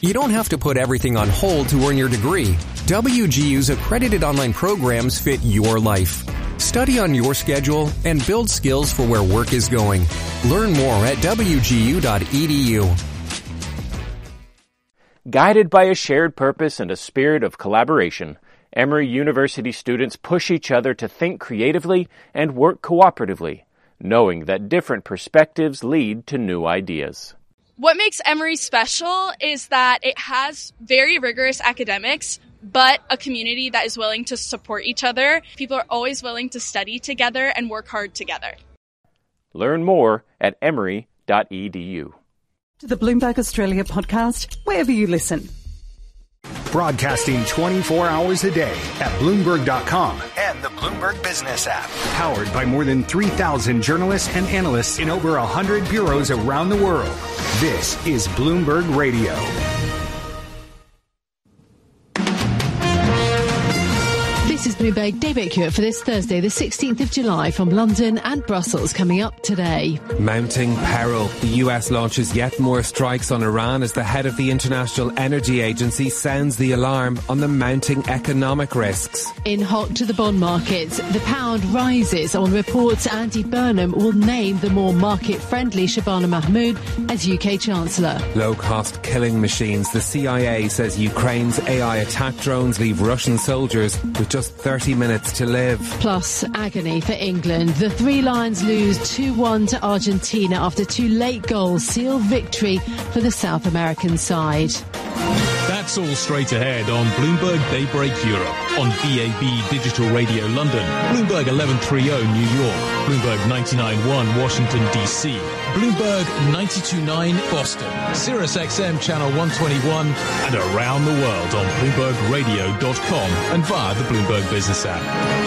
You don't have to put everything on hold to earn your degree. WGU's accredited online programs fit your life. Study on your schedule and build skills for where work is going. Learn more at wgu.edu. Guided by a shared purpose and a spirit of collaboration, Emory University students push each other to think creatively and work cooperatively, knowing that different perspectives lead to new ideas. What makes Emory special is that it has very rigorous academics, but a community that is willing to support each other. People are always willing to study together and work hard together. Learn more at emory.edu. To the Bloomberg Australia podcast, wherever you listen. Broadcasting 24 hours a day at Bloomberg.com and the Bloomberg Business app. Powered by more than 3,000 journalists and analysts in over 100 bureaus around the world. This is Bloomberg Radio. This is Bloomberg Daybreak Europe for this Thursday, the 16th of July, from London and Brussels, coming up today. Mounting peril. The US launches yet more strikes on Iran as the head of the International Energy Agency sounds the alarm on the mounting economic risks. In hot to the bond markets, the pound rises on reports Andy Burnham will name the more market-friendly Shabana Mahmood as UK Chancellor. Low-cost killing machines. The CIA says Ukraine's AI attack drones leave Russian soldiers with just 30 minutes to live. Plus, agony for England. The Three Lions lose 2-1 to Argentina after two late goals seal victory for the South American side. That's all straight ahead on Bloomberg Daybreak Europe, on DAB Digital Radio London, Bloomberg 1130 New York, Bloomberg 99.1 Washington DC, Bloomberg 92.9 Boston, Sirius XM Channel 121, and around the world on BloombergRadio.com and via the Bloomberg Business app.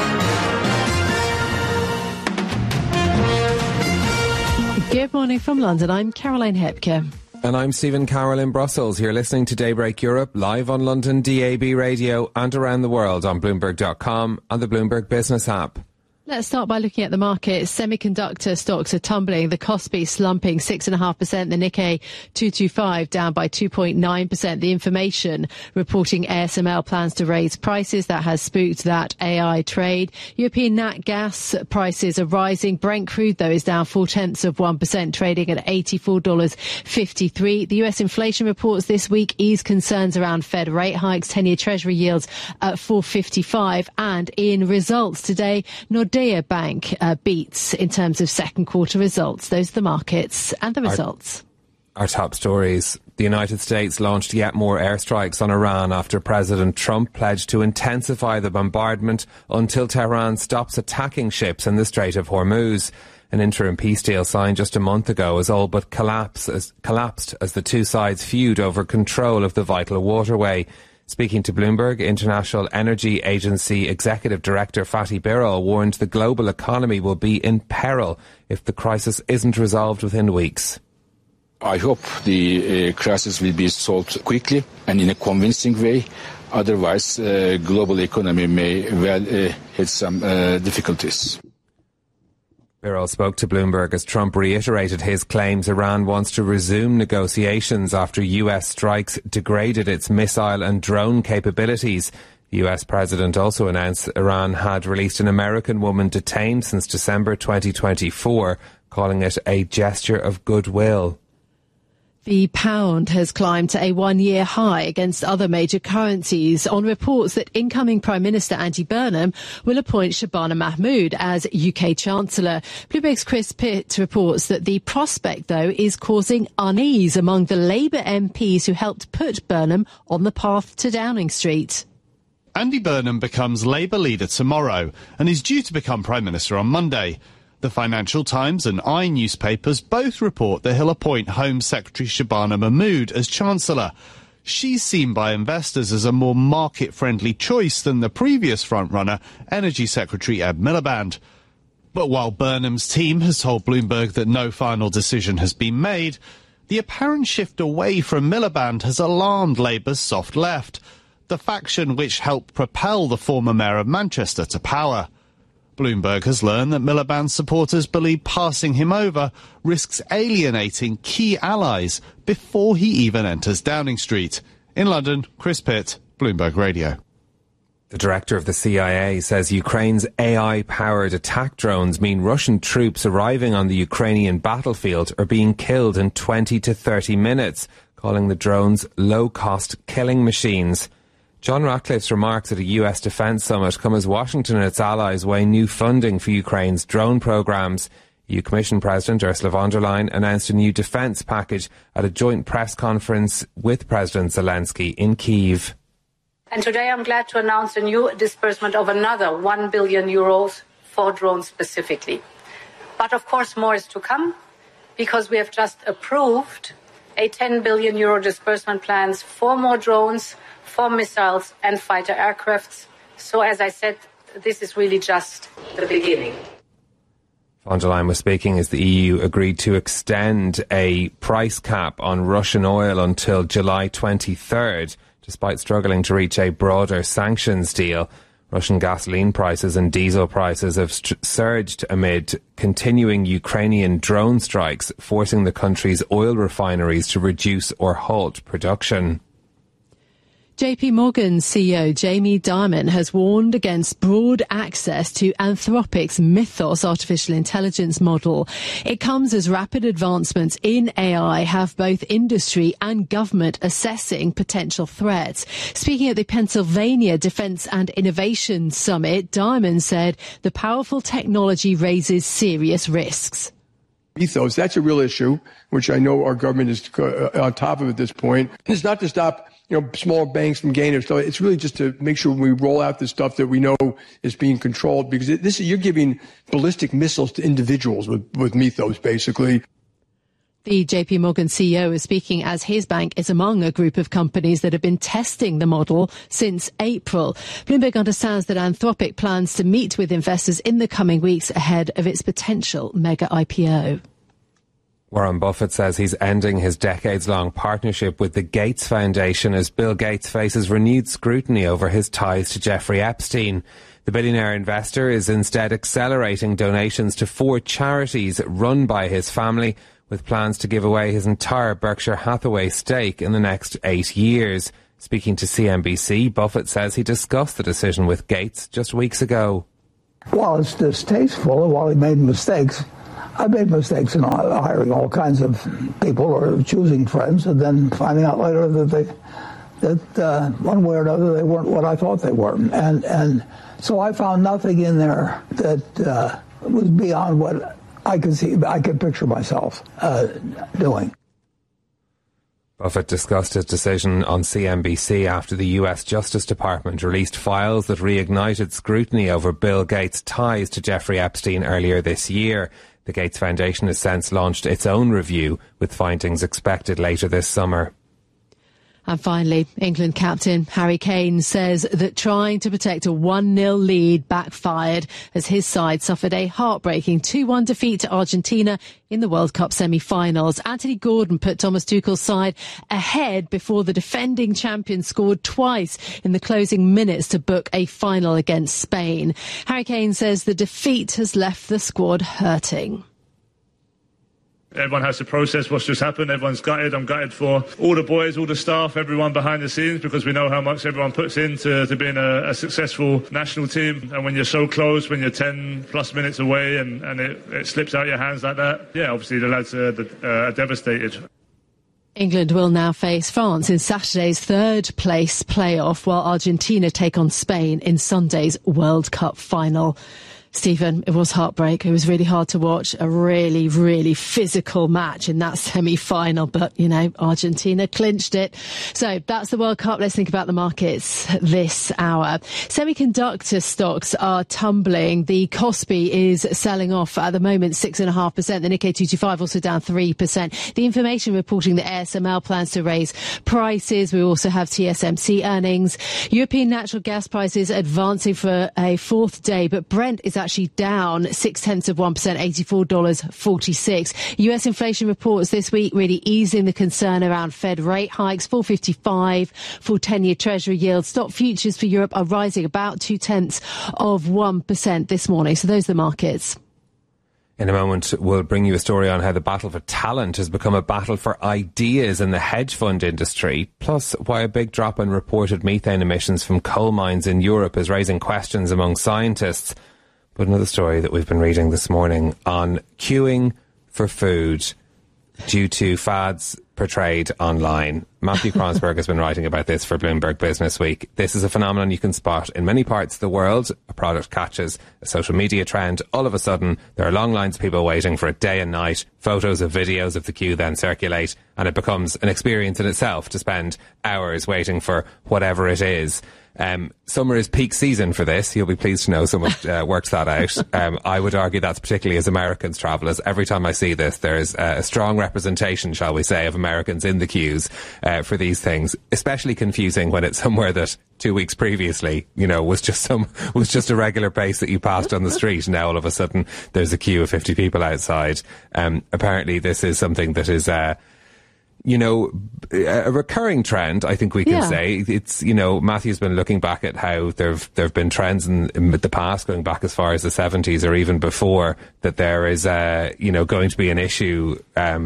Good morning from London. I'm Caroline Hepker. And I'm Stephen Carroll in Brussels. You're listening to Daybreak Europe, live on London DAB radio and around the world on Bloomberg.com and the Bloomberg Business app. Let's start by looking at the market. Semiconductor stocks are tumbling. The Kospi slumping 6.5%. The Nikkei 225 down by 2.9%. The Information reporting ASML plans to raise prices. That has spooked that AI trade. European nat gas prices are rising. Brent crude, though, is down 0.4%, trading at $84.53. The US inflation reports this week ease concerns around Fed rate hikes. 10-year Treasury yields at 4.55. And in results today, Nordea Bank beats in terms of second quarter results. Those are the markets and the results. Our top stories. The United States launched yet more airstrikes on Iran after President Trump pledged to intensify the bombardment until Tehran stops attacking ships in the Strait of Hormuz. An interim peace deal signed just a month ago has all but collapsed as the two sides feud over control of the vital waterway. Speaking to Bloomberg, International Energy Agency Executive Director Fatih Birol warned the global economy will be in peril if the crisis isn't resolved within weeks. I hope the crisis will be solved quickly and in a convincing way. Otherwise, global economy may well hit some difficulties. Birol spoke to Bloomberg as Trump reiterated his claims Iran wants to resume negotiations after US strikes degraded its missile and drone capabilities. The US president also announced Iran had released an American woman detained since December 2024, calling it a gesture of goodwill. The pound has climbed to a one-year high against other major currencies on reports that incoming Prime Minister Andy Burnham will appoint Shabana Mahmood as UK Chancellor. Bloomberg's Chris Pitt reports that the prospect, though, is causing unease among the Labour MPs who helped put Burnham on the path to Downing Street. Andy Burnham becomes Labour leader tomorrow and is due to become Prime Minister on Monday. The Financial Times and I newspapers both report that he'll appoint Home Secretary Shabana Mahmood as Chancellor. She's seen by investors as a more market-friendly choice than the previous frontrunner, Energy Secretary Ed Miliband. But while Burnham's team has told Bloomberg that no final decision has been made, the apparent shift away from Miliband has alarmed Labour's soft left, the faction which helped propel the former Mayor of Manchester to power. Bloomberg has learned that Miliband's supporters believe passing him over risks alienating key allies before he even enters Downing Street. In London, Chris Pitt, Bloomberg Radio. The director of the CIA says Ukraine's AI-powered attack drones mean Russian troops arriving on the Ukrainian battlefield are being killed in 20 to 30 minutes, calling the drones low-cost killing machines. John Ratcliffe's remarks at a US defence summit come as Washington and its allies weigh new funding for Ukraine's drone programmes. EU Commission President Ursula von der Leyen announced a new defence package at a joint press conference with President Zelensky in Kyiv. And today I'm glad to announce a new disbursement of another 1 billion euros for drones specifically. But of course more is to come, because we have just approved a 10 billion euro disbursement plans for more drones, for missiles and fighter aircrafts. So as I said, this is really just the beginning. Von der Leyen was speaking as the EU agreed to extend a price cap on Russian oil until July 23rd, despite struggling to reach a broader sanctions deal. Russian gasoline prices and diesel prices have surged amid continuing Ukrainian drone strikes, forcing the country's oil refineries to reduce or halt production. JP Morgan CEO Jamie Dimon has warned against broad access to Anthropic's Mythos artificial intelligence model. It comes as rapid advancements in AI have both industry and government assessing potential threats. Speaking at the Pennsylvania Defense and Innovation Summit, Dimon said the powerful technology raises serious risks. Mythos, that's a real issue, which I know our government is on top of at this point. It's not to stop small banks from gaining stuff. It's really just to make sure we roll out the stuff that we know is being controlled, because you're giving ballistic missiles to individuals with Mythos, basically. The JP Morgan CEO is speaking as his bank is among a group of companies that have been testing the model since April. Bloomberg understands that Anthropic plans to meet with investors in the coming weeks ahead of its potential mega IPO. Warren Buffett says he's ending his decades-long partnership with the Gates Foundation as Bill Gates faces renewed scrutiny over his ties to Jeffrey Epstein. The billionaire investor is instead accelerating donations to 4 charities run by his family, with plans to give away his entire Berkshire Hathaway stake in the next 8 years. Speaking to CNBC, Buffett says he discussed the decision with Gates just weeks ago. While it's distasteful, while he made mistakes, I made mistakes in hiring all kinds of people or choosing friends and then finding out later that one way or another they weren't what I thought they were. And so I found nothing in there that was beyond what I could picture myself doing. Buffett discussed his decision on CNBC after the US Justice Department released files that reignited scrutiny over Bill Gates' ties to Jeffrey Epstein earlier this year. The Gates Foundation has since launched its own review, with findings expected later this summer. And finally, England captain Harry Kane says that trying to protect a 1-0 lead backfired as his side suffered a heartbreaking 2-1 defeat to Argentina in the World Cup semi-finals. Anthony Gordon put Thomas Tuchel's side ahead before the defending champion scored twice in the closing minutes to book a final against Spain. Harry Kane says the defeat has left the squad hurting. Everyone has to process what's just happened. Everyone's gutted. I'm gutted for all the boys, all the staff, everyone behind the scenes, because we know how much everyone puts into being a successful national team. And when you're so close, when you're 10 plus minutes away and it slips out your hands like that, yeah, obviously the lads are devastated. England will now face France in Saturday's third-place playoff, while Argentina take on Spain in Sunday's World Cup final. Stephen, it was heartbreak. It was really hard to watch. A really, really physical match in that semi-final. But, Argentina clinched it. So that's the World Cup. Let's think about the markets this hour. Semiconductor stocks are tumbling. The Kospi is selling off at the moment 6.5%. The Nikkei 225 also down 3%. The information reporting that ASML plans to raise prices. We also have TSMC earnings. European natural gas prices advancing for a fourth day. But Brent is actually down 0.6%, $84.46. US inflation reports this week really easing the concern around Fed rate hikes. 4.55 for 10-year Treasury yields. Stock futures for Europe are rising about 0.2% this morning. So those are the markets. In a moment, we'll bring you a story on how the battle for talent has become a battle for ideas in the hedge fund industry, plus why a big drop in reported methane emissions from coal mines in Europe is raising questions among scientists. But another story that we've been reading this morning on queuing for food due to fads portrayed online. Matthew Kronsberg has been writing about this for Bloomberg Business Week. This is a phenomenon you can spot in many parts of the world. A product catches a social media trend. All of a sudden, there are long lines of people waiting for it day and night. Photos of videos of the queue then circulate, and it becomes an experience in itself to spend hours waiting for whatever it is. Summer is peak season for this. You'll be pleased to know someone works that out. I would argue that's particularly as Americans travel. As every time I see this, there's a strong representation, shall we say, of Americans in the queues for these things. Especially confusing when it's somewhere that 2 weeks previously, was just a regular pace that you passed on the street. Now all of a sudden there's a queue of 50 people outside. Apparently this is something that is a recurring trend, I think we can say. It's, Matthew's been looking back at how there've been trends in the past, going back as far as the 70s or even before, that there is, going to be an issue,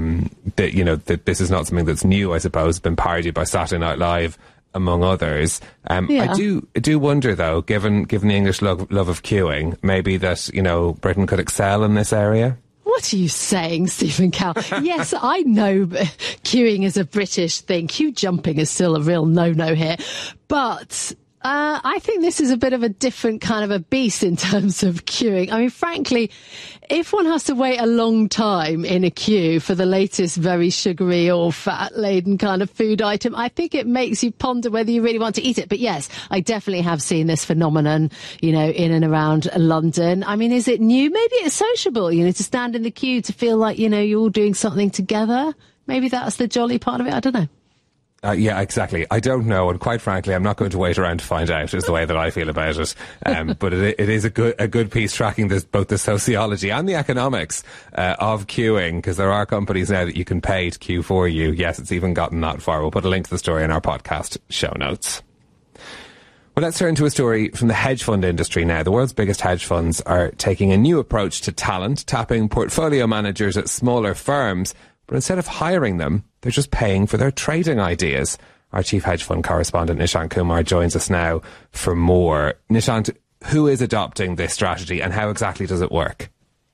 that this is not something that's new, I suppose, been parodied by Saturday Night Live, among others. I do wonder, though, given the English love of queuing, maybe that, Britain could excel in this area. What are you saying, Stephen Cow? Yes, I know queuing is a British thing. Queue jumping is still a real no-no here. But I think this is a bit of a different kind of a beast in terms of queuing. I mean, frankly, if one has to wait a long time in a queue for the latest very sugary or fat-laden kind of food item, I think it makes you ponder whether you really want to eat it. But yes, I definitely have seen this phenomenon, in and around London. I mean, is it new? Maybe it's sociable, to stand in the queue to feel like, you're all doing something together. Maybe that's the jolly part of it. I don't know. Yeah, exactly. I don't know, and quite frankly, I'm not going to wait around to find out, is the way that I feel about it. But it is a good piece tracking both the sociology and the economics of queuing, because there are companies now that you can pay to queue for you. Yes, it's even gotten that far. We'll put a link to the story in our podcast show notes. Well, let's turn to a story from the hedge fund industry now. The world's biggest hedge funds are taking a new approach to talent, tapping portfolio managers at smaller firms. But instead of hiring them, they're just paying for their trading ideas. Our chief hedge fund correspondent, Nishant Kumar, joins us now for more. Nishant, who is adopting this strategy and how exactly does it work?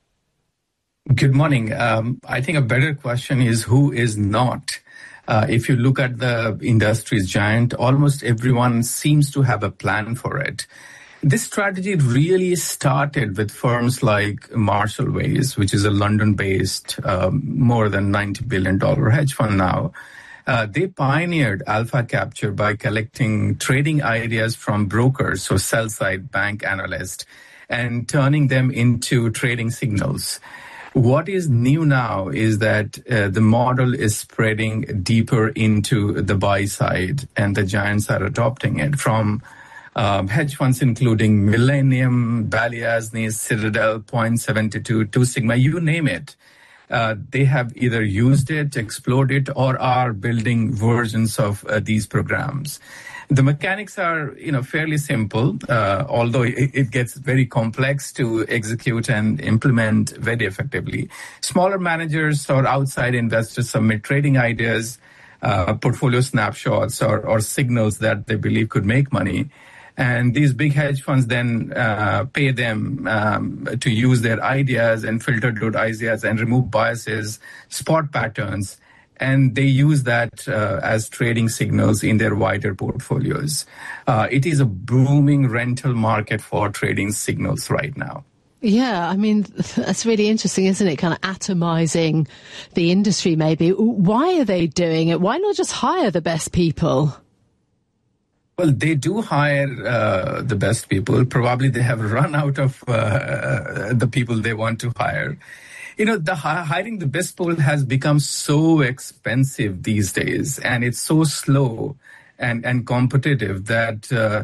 Good morning. I think a better question is who is not. If you look at the industry's giant, almost everyone seems to have a plan for it. This strategy really started with firms like Marshall Wace, which is a London-based, more than $90 billion hedge fund now. They pioneered alpha capture by collecting trading ideas from brokers, so sell-side bank analysts, and turning them into trading signals. What is new now is that the model is spreading deeper into the buy side, and the giants are adopting it from hedge funds including Millennium, Balyasny, Citadel, Point72, Two Sigma, you name it. They have either used it, explored it, or are building versions of these programs. The mechanics are, fairly simple, although it gets very complex to execute and implement very effectively. Smaller managers or outside investors submit trading ideas, portfolio snapshots, or signals that they believe could make money. And these big hedge funds then pay them to use their ideas and filter those ideas and remove biases, spot patterns, and they use that as trading signals in their wider portfolios. It is a booming rental market for trading signals right now. Yeah, I mean, that's really interesting, isn't it? Kind of atomizing the industry, maybe. Why are they doing it? Why not just hire the best people? Well, they do hire the best people. Probably they have run out of the people they want to hire. Hiring the best people has become so expensive these days, and it's so slow and competitive that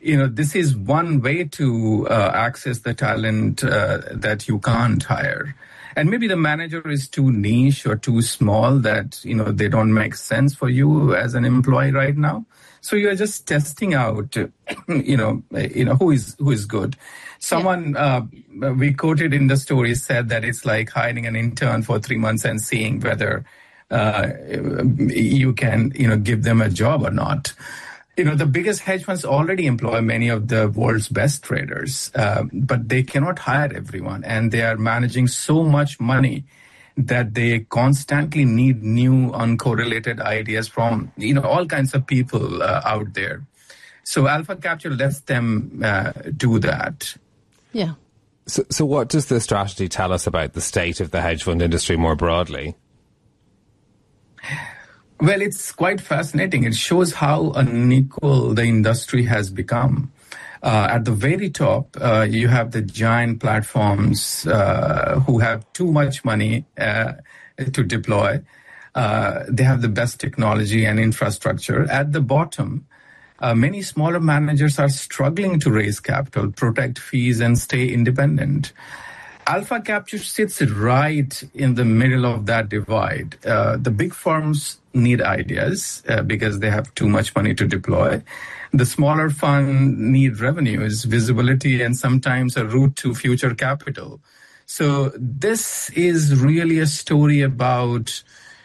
this is one way to access the talent that you can't hire. And maybe the manager is too niche or too small that, they don't make sense for you as an employee right now. So you're just testing out, who is good. Someone we quoted in the story said that it's like hiring an intern for 3 months and seeing whether you can, give them a job or not. The biggest hedge funds already employ many of the world's best traders, but they cannot hire everyone, and they are managing so much money that they constantly need new uncorrelated ideas from, all kinds of people out there. So Alpha Capture lets them do that. Yeah. So what does the strategy tell us about the state of the hedge fund industry more broadly? Well, it's quite fascinating. It shows how unequal the industry has become. At the very top, you have the giant platforms who have too much money to deploy. They have the best technology and infrastructure. At the bottom, many smaller managers are struggling to raise capital, protect fees, and stay independent. Alpha Capture sits right in the middle of that divide. The big firms need ideas because they have too much money to deploy. The smaller fund need revenues, visibility, and sometimes a route to future capital. So this is really a story about,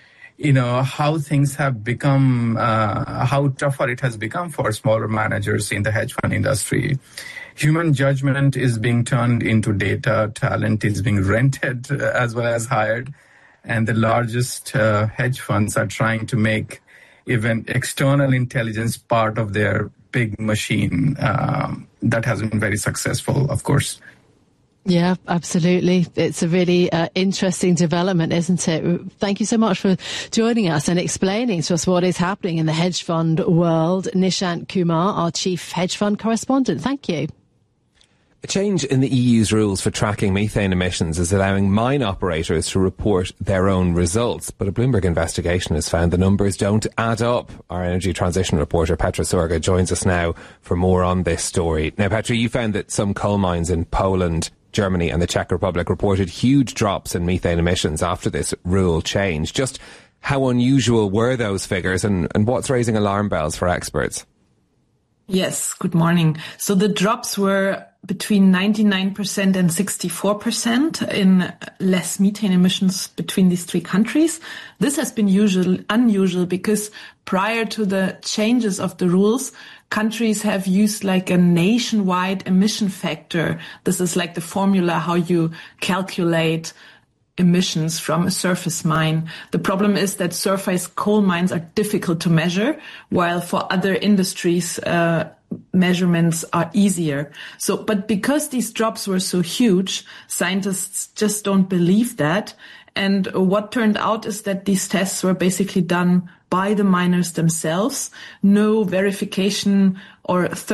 how things have become, how tougher it has become for smaller managers in the hedge fund industry. Human judgment is being turned into data, talent is being rented as well as hired, and the largest hedge funds are trying to make even external intelligence part of their big machine. That has been very successful, of course. Yeah, absolutely. It's a really interesting development, isn't it? Thank you so much for joining us and explaining to us what is happening in the hedge fund world. Nishant Kumar, our chief hedge fund correspondent. Thank you. A change in the EU's rules for tracking methane emissions is allowing mine operators to report their own results. But a Bloomberg investigation has found the numbers don't add up. Our energy transition reporter Petra Sorga joins us now for more on this story. Now, Petra, you found that some coal mines in Poland, Germany and the Czech Republic reported huge drops in methane emissions after this rule change. Just how unusual were those figures and what's raising alarm bells for experts? Yes, good morning. So the drops were between 99% and 64% in less methane emissions between these three countries. This has been unusual because prior to the changes of the rules, countries have used like a nationwide emission factor. This is like the formula how you calculate emissions from a surface mine. The problem is that surface coal mines are difficult to measure, while for other industries, measurements are easier. But because these drops were so huge, scientists just don't believe that. And what turned out is that these tests were basically done by the miners themselves. No verification or